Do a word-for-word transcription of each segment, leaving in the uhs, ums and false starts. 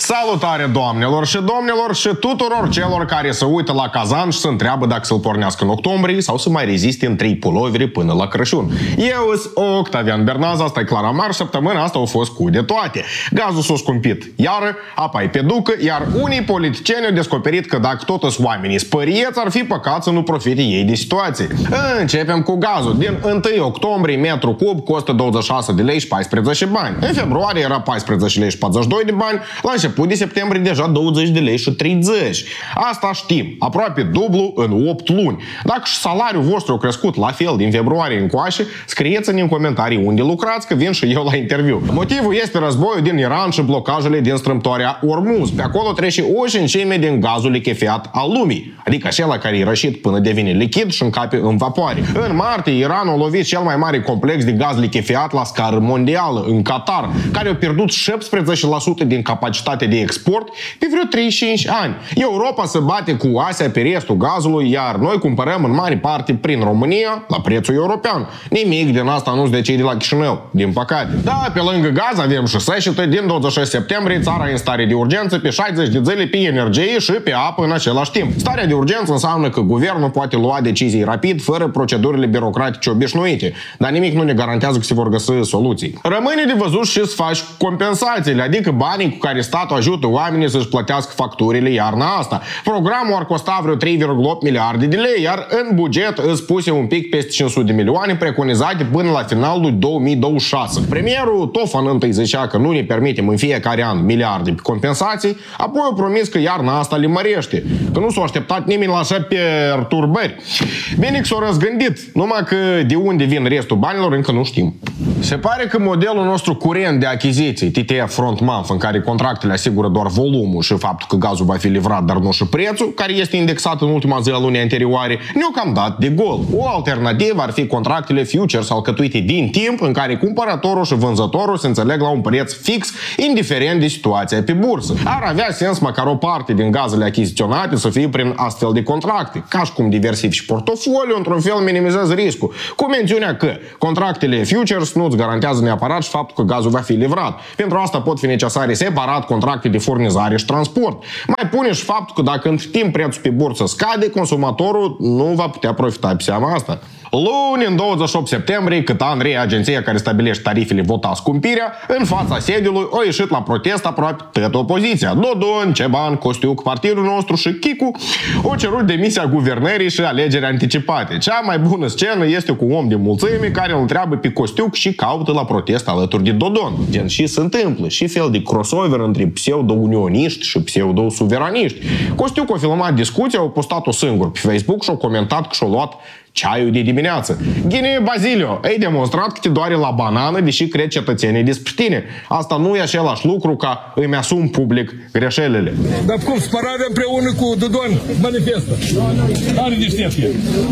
Salutare doamnelor și domnilor și tuturor celor care se uită la Kazan și se întreabă dacă să-l pornească în octombrie sau să mai reziste în trei puloveri până la Crăciun. Eu sunt Octavian Bernaz, asta e Clara Mar, săptămâna asta au fost cu de toate. Gazul s-a scumpit iară, apa e pe ducă, iar unii politicieni au descoperit că dacă tot sunt oamenii spărieți, ar fi păcat să nu profite ei de situație. Începem cu gazul. Din întâi octombrie, metru cub costă douăzeci și șase de lei și paisprezece bani. În februarie era paisprezece lei și patruzeci și doi de bani, la început de septembrie deja douăzeci de lei și treizeci. Asta știm, aproape dublu în opt luni. Dacă și salariul vostru a crescut la fel din februarie încoace, scrieți-ne în comentarii unde lucrați, că vin și eu la interviu. Motivul este războiul din Iran și blocajele din strâmtoarea Ormuz. Pe acolo trece o cincime din gazul lichefiat al lumii, adică acela care e rășit până devine lichid și încape în vapoare. În martie, Iranul a lovit cel mai mare complex de gaz lichefiat la scară mondială, în Qatar, care a pierdut șaptesprezece la sută din capacitatea de export pe vreo treizeci și cinci ani. Europa se bate cu Asia pe restul gazului, iar noi cumpărăm în mare parte prin România la prețul european. Nimic din asta nu se decide la Chișinău, din păcate. Da, pe lângă gaz avem și secetă. Din douăzeci și șase septembrie țara e în stare de urgență pe șaizeci de zile pe energie și pe apă în același timp. Starea de urgență înseamnă că guvernul poate lua decizii rapid, fără procedurile birocratice obișnuite, dar nimic nu ne garantează că se vor găsi soluții. Rămâne de văzut și să faci compensațiile, adică banii cu care statul ajută oamenii să-și plătească facturile iarna asta. Programul ar costa vreo trei virgulă opt miliarde de lei, iar în buget îți puse un pic peste cinci sute de milioane preconizate până la finalul două mii douăzeci și șase. Premierul Tofan întâi zicea că nu ne permitem în fiecare an miliarde pe compensații, apoi a promis că iarna asta le mărește, că nu s-a așteptat nimeni la așa perturbări. Bine că s-a răzgândit, numai că de unde vin restul banilor încă nu știm. Se pare că modelul nostru curent de achiziții, T T F Front Month, în care contractele asigură doar volumul și faptul că gazul va fi livrat, dar nu și prețul, care este indexat în ultima zi a lunii anterioare, ne-au cam dat de gol. O alternativă ar fi contractele futures alcătuite din timp, în care cumpărătorul și vânzătorul se înțeleg la un preț fix, indiferent de situația pe bursă. Ar avea sens măcar o parte din gazele achiziționate să fie prin astfel de contracte, ca și cum diversifici portofoliu, într-un fel minimizezi riscul, cu mențiunea că contractele futures nu îți garantează neapărat și faptul că gazul va fi livrat. Pentru asta pot fi necesare separat contracte de furnizare și transport. Mai pune și faptul că dacă între timp prețul pe bursă scade, consumatorul nu va putea profita pe seama asta. Luni, în douăzeci și opt septembrie, cât Andrei, agenția care stabilește tarifele, vota scumpirea, în fața sediului a ieșit la protest aproape toată opoziția. Dodon, Ceban, Costiuc, partidul nostru și Chicu au cerut demisia guvernării și alegeri anticipate. Cea mai bună scenă este cu un om de mulțime care îl întreabă pe Costiuc și caută la protest alături de Dodon. Gen, și se întâmplă, și fel de crossover între pseudo-unioniști și pseudo-suveraniști. Costiuc a filmat discuția, a postat-o singur pe Facebook și a comentat că și-a luat ceaiul de dimineață. Ghine Bazilio, ai demonstrat că te doare la banană, deși cred cetățenii despre tine. Asta nu e același lucru ca îmi asum public greșelile. Dar cum, spărarea împreună cu Dodon manifestă? Are deștepție.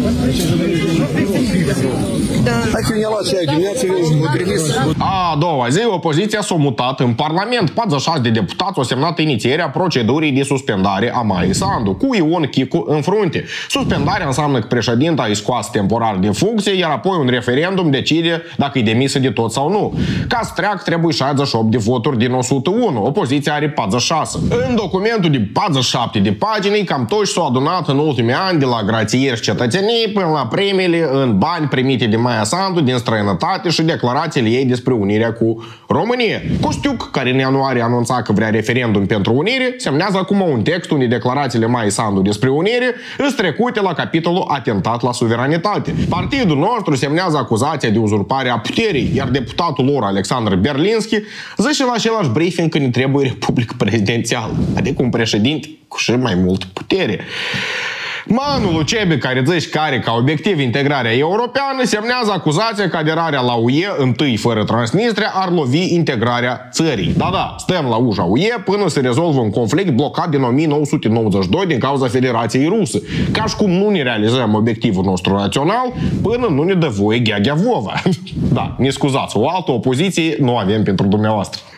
Dacă mi-a luat ceaiul dimineață, eu trimis. A doua zi, opoziția s-a mutat în Parlament. patruzeci și șase de deputați au semnat inițierea procedurii de suspendare a Maiei Sandu, cu Ion Chicu în frunte. Suspendarea înseamnă că președinta îi scoasă temporar din funcție, iar apoi un referendum decide dacă e demisă de tot sau nu. Ca să treacă, trebuie șaizeci și opt de voturi din o sută unu. Opoziția are patruzeci și șase. În documentul de patruzeci și șapte de pagini, cam toți s-au adunat în ultimii ani, de la grațieri și cetățenii până la premiile în bani primite de Maia Sandu din străinătate și declarațiile ei despre unirea cu România. Costiuc, care în ianuarie anunța că vrea referendum pentru unire, semnează acum un text unde declarațiile Maia Sandu despre unire îs trecute la capitolul atentat la suveranitate. Partidul nostru semnează acuzația de uzurpare a puterii, iar deputatul lor, Alexandru Berlinski, zice la același briefing că ne trebuie republică prezidențială, adică un președinte cu și mai mult putere. Manu Lucebe, care zice că are ca obiectiv integrarea europeană, semnează acuzația că aderarea la U E, întâi fără Transnistria, ar lovi integrarea țării. Da, da, stăm la ușa U E până se rezolvă un conflict blocat din o mie nouă sute nouăzeci și doi din cauza Federației Ruse. Ca și cum nu ne realizăm obiectivul nostru național până nu ne dă voie Gheaghea Vova. Da, ne scuzați, o altă opoziție nu avem pentru dumneavoastră.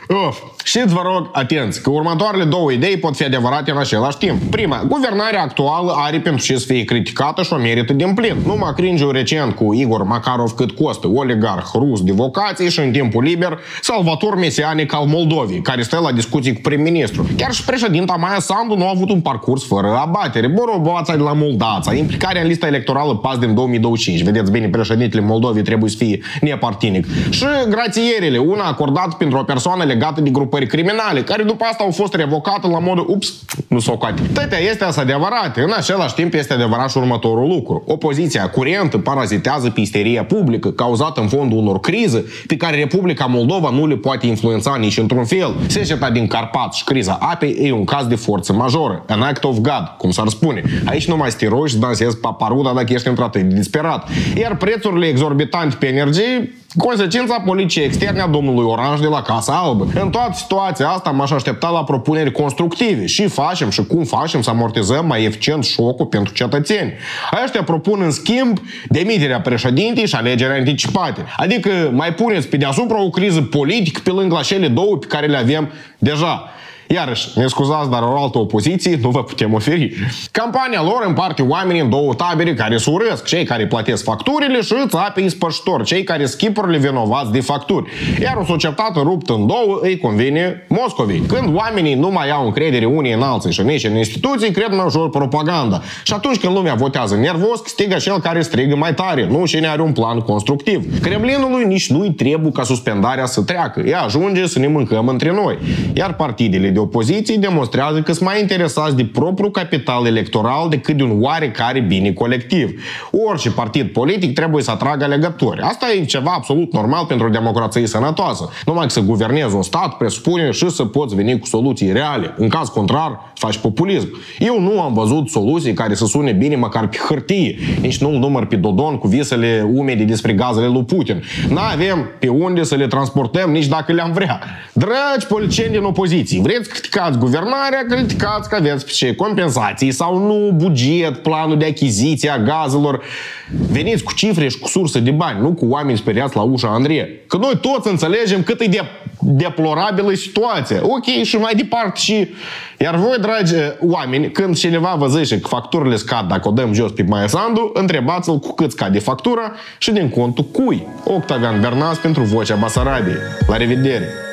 Uf. Știți, vă rog, atenți, că următoarele două idei pot fi adevărate în același timp. Prima, guvernarea actuală are pentru ce să fie criticată și o merită din plin. Numai cringe-ul recent cu Igor Makarov cât costă, oligarh rus de vocație și în timpul liber salvator mesianic al Moldovei, care stă la discuții cu prim-ministru. Chiar și președinta Maia Sandu nu a avut un parcurs fără abatere. Boroboața de la Moldața, implicarea în lista electorală P A S din două mii douăzeci și cinci. Vedeți bine, președintele Moldovei trebuie să fie nepartinic. Și grațierile, una acordată pentru o persoană legată de grupări criminale, care după asta au fost revocate la modul ups, nu s-o coate. Toate astea sunt adevărate. În același timp este adevărat și următorul lucru. Opoziția curentă parazitează pe isteria publică, cauzată în fondul unor crize pe care Republica Moldova nu le poate influența nici într-un fel. Seceta din Carpați și criza apei e un caz de forță majoră. An act of God, cum s-ar spune. Aici nu mai stiroși și dansezi paparuda dacă ești într-atât de disperat. Iar prețurile exorbitante pe energie, consecința politicii externe a domnului Orange de la Casa Albă. În toată situația asta m-aș aștepta la propuneri constructive. Și facem și cum facem să amortizăm mai eficient șocul pentru cetățeni. Aceștia propun în schimb demiterea președintei și alegeri anticipate. Adică mai puneți pe deasupra o criză politică pe lângă cele două pe care le avem deja. Iarăși, ne scuzați, dar o altă opoziție nu vă putem oferi. Campania lor împarte oamenii în două tabere care se urăsc. Cei care plătesc facturile și țapii spăștori, cei care schipurile vinovați de facturi. Iar o societate ruptă în două îi convine Moscovei. Când oamenii nu mai au încredere unii în alții și nici în instituții, cred mai ușor propaganda. Și atunci când lumea votează nervos, stigă cel care strigă mai tare, nu cine are un plan constructiv. Kremlinului nici nu-i trebuie ca suspendarea să treacă. Ea ajunge să ne mâncăm între noi. Iar partidele de opoziție demonstrează că sunt mai interesați de propriul capital electoral decât de un oarecare bine colectiv. Orice partid politic trebuie să atragă alegători. Asta e ceva absolut normal pentru o democrație sănătoasă. Numai că să guvernezi un stat presupune și să poți veni cu soluții reale. În caz contrar, faci populism. Eu nu am văzut soluții care să sune bine măcar pe hârtie. Nici nu-l număr pe Dodon cu visele umede despre gazele lui Putin. N-avem pe unde să le transportăm nici dacă le-am vrea. Dragi politicieni din opoziție, vreți criticați guvernarea, criticați că aveți ce compensații sau nu, buget, planul de achiziție a gazelor. Veniți cu cifre și cu sursă de bani, nu cu oameni speriați la ușa Andrei. Că noi toți înțelegem cât e de deplorabilă situația. Ok, și mai departe și... Iar voi, dragi oameni, când cineva vă zice că facturile scad dacă o dăm jos pe Maia Sandu, întrebați-l cu cât scade factura și din contul cui. Octavian Bernaz pentru Vocea Basarabiei. La revedere!